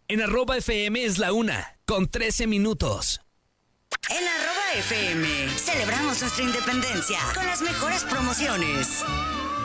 En @FM es la 1:13. En @FM celebramos nuestra independencia con las mejores promociones.